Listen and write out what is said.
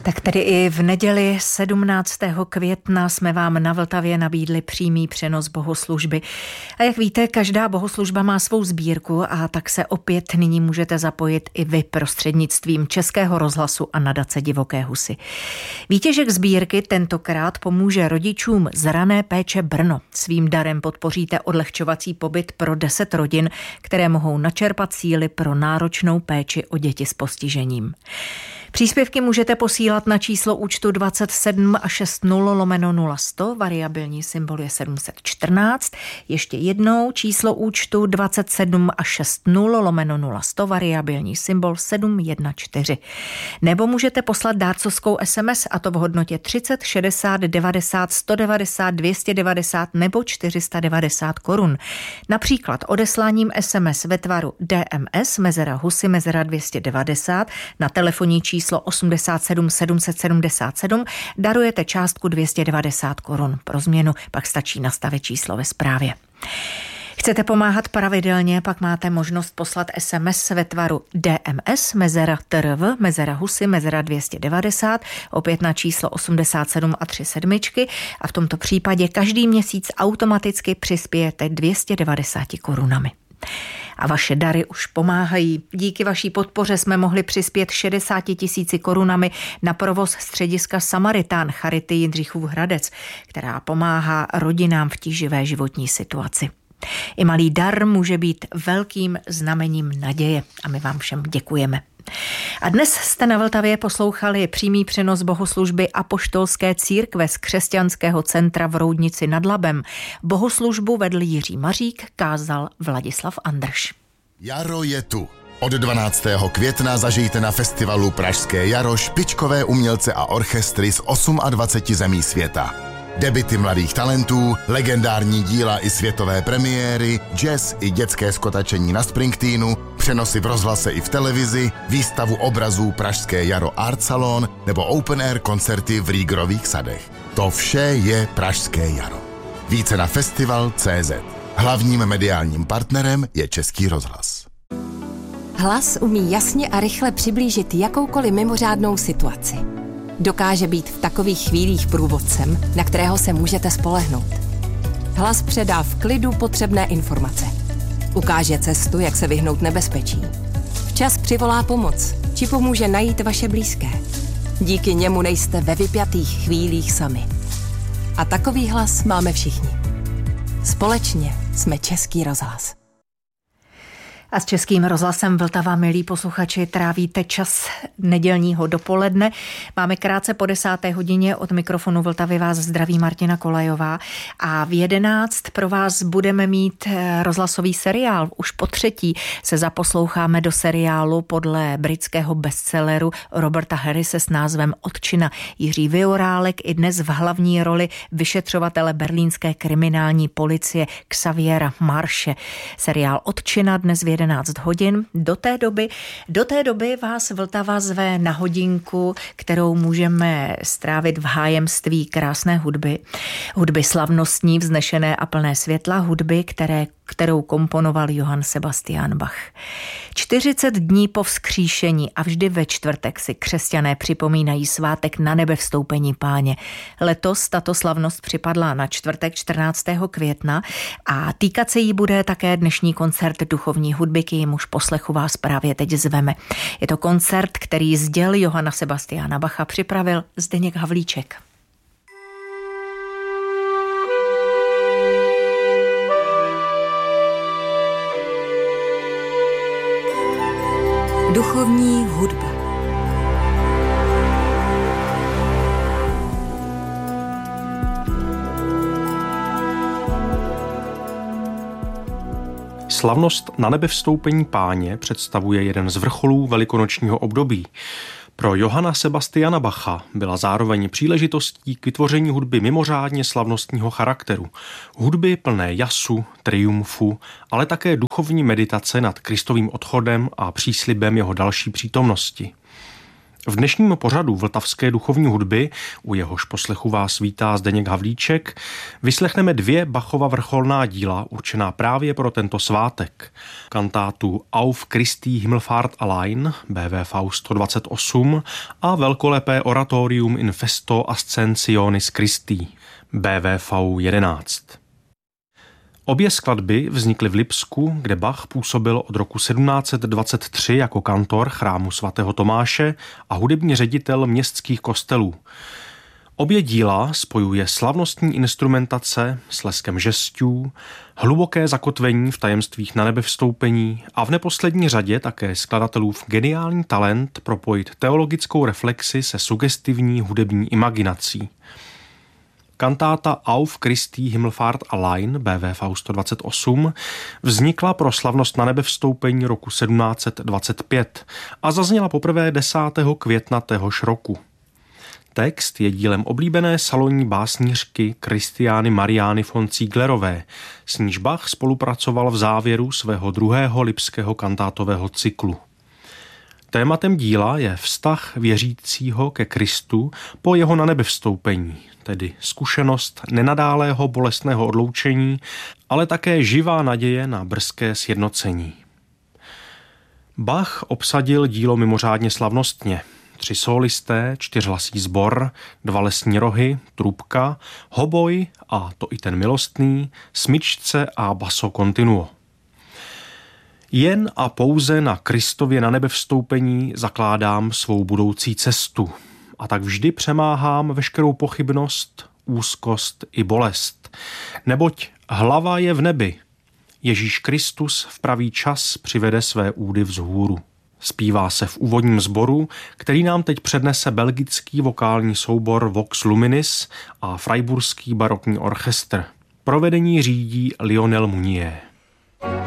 Tak tedy i v neděli 17. května jsme vám na Vltavě nabídli přímý přenos bohoslužby. A jak víte, každá bohoslužba má svou sbírku a tak se opět nyní můžete zapojit i vy prostřednictvím Českého rozhlasu a nadace Divoké husy. Výtěžek sbírky tentokrát pomůže rodičům z rané péče Brno. Svým darem podpoříte odlehčovací pobyt pro 10 rodin, které mohou načerpat síly pro náročnou péči o děti s postižením. Příspěvky můžete posílat na číslo účtu 27 60 /0100, variabilní symbol je 714. Ještě jednou číslo účtu 27 60 /0100, variabilní symbol 714. Nebo můžete poslat dárcovskou SMS, a to v hodnotě 30, 60, 90, 190, 290 nebo 490 korun. Například odesláním SMS ve tvaru DMS mezera husy mezera 290 na telefonní číslo 87 777 darujete částku 290 korun. Pro změnu pak stačí nastavit číslo ve zprávě. Chcete pomáhat pravidelně, pak máte možnost poslat SMS ve tvaru DMS mezera TRV mezera husy mezera 290 opět na číslo 87 a 3 sedmičky a v tomto případě každý měsíc automaticky přispějete 290 korunami. A vaše dary už pomáhají. Díky vaší podpoře jsme mohli přispět 60 000 korunami na provoz střediska Samaritán Charity Jindřichův Hradec, která pomáhá rodinám v tíživé životní situaci. I malý dar může být velkým znamením naděje a my vám všem děkujeme. A dnes jste na Vltavě poslouchali přímý přenos bohoslužby Apoštolské církve z křesťanského centra v Roudnici nad Labem. Bohoslužbu vedl Jiří Mařík, kázal Vladislav Andrš. Jaro je tu. Od 12. května zažijte na festivalu Pražské jaro špičkové umělce a orchestry z 28 zemí světa. Debuty mladých talentů, legendární díla i světové premiéry, jazz i dětské skotačení na Springsteenu, přenosy v rozhlase i v televizi, výstavu obrazů Pražské jaro Art Salon nebo open air koncerty v Rýgrových sadech. To vše je Pražské jaro. Více na festival.cz. Hlavním mediálním partnerem je Český rozhlas. Hlas umí jasně a rychle přiblížit jakoukoliv mimořádnou situaci. Dokáže být v takových chvílích průvodcem, na kterého se můžete spolehnout. Hlas předá v klidu potřebné informace. Ukáže cestu, jak se vyhnout nebezpečí. Včas přivolá pomoc, či pomůže najít vaše blízké. Díky němu nejste ve vypjatých chvílích sami. A takový hlas máme všichni. Společně jsme Český rozhlas. A s Českým rozhlasem Vltava, milí posluchači, trávíte čas nedělního dopoledne. Máme krátce po 10. hodině, od mikrofonu Vltavy vás zdraví Martina Kolajová a v 11 pro vás budeme mít rozhlasový seriál. Už po třetí se zaposloucháme do seriálu podle britského bestselleru Roberta Harrise s názvem Otčina. Jiří Viorálek i dnes v hlavní roli vyšetřovatele berlínské kriminální policie Xaviera Marsche. Seriál Otčina dnes v 11 hodin. Do té doby vás Vltava zve na hodinku, kterou můžeme strávit v hájemství krásné hudby. Hudby slavnostní, vznešené a plné světla, hudby, kterou komponoval Johann Sebastian Bach. 40 dní po vzkříšení a vždy ve čtvrtek si křesťané připomínají svátek na nebevstoupení Páně. Letos tato slavnost připadla na čtvrtek 14. května a týkat se jí bude také dnešní koncert duchovní hudby, k jemuž poslechu vás právě teď zveme. Je to koncert, který z děl Johanna Sebastiana Bacha připravil Zdeněk Havlíček. Duchovní hudba. Slavnost na nebevstoupení Páně představuje jeden z vrcholů velikonočního období. Pro Johanna Sebastiana Bacha byla zároveň příležitostí k vytvoření hudby mimořádně slavnostního charakteru. Hudby plné jasu, triumfu, ale také duchovní meditace nad Kristovým odchodem a příslibem jeho další přítomnosti. V dnešním pořadu vltavské duchovní hudby, u jehož poslechu vás vítá Zdeněk Havlíček, vyslechneme 2 Bachova vrcholná díla určená právě pro tento svátek. Kantátu Auf Christi Himmelfahrt allein, BWV 128, a velkolepé oratorium in festo Ascensionis Christi, BWV 11. Obě skladby vznikly v Lipsku, kde Bach působil od roku 1723 jako kantor chrámu svatého Tomáše a hudební ředitel městských kostelů. Obě díla spojuje slavnostní instrumentace s leskem žestů, hluboké zakotvení v tajemstvích nanebevstoupení a v neposlední řadě také skladatelův geniální talent propojit teologickou reflexi se sugestivní hudební imaginací. Kantáta Auf Christi Himmelfahrt allein, BWV 128, vznikla pro slavnost nanebevstoupení roku 1725 a zazněla poprvé 10. května téhož roku. Text je dílem oblíbené salonní básnířky Christiany Mariány von Zieglerové, s níž Bach spolupracoval v závěru svého 2. lipského kantátového cyklu. Tématem díla je vztah věřícího ke Kristu po jeho nanebevstoupení, tedy zkušenost nenadálého bolestného odloučení, ale také živá naděje na brzké sjednocení. Bach obsadil dílo mimořádně slavnostně. 3 sólisté, 4hlasý sbor, 2 lesní rohy, trubka, hoboj, a to i ten milostný, smyčce a basso continuo. Jen a pouze na Kristově nanebevstoupení zakládám svou budoucí cestu a tak vždy přemáhám veškerou pochybnost, úzkost i bolest. Neboť hlava je v nebi. Ježíš Kristus v pravý čas přivede své údy vzhůru. Zpívá se v úvodním sboru, který nám teď přednese belgický vokální soubor Vox Luminis a freiburský barokní orchestr. Provedení řídí Lionel Munier.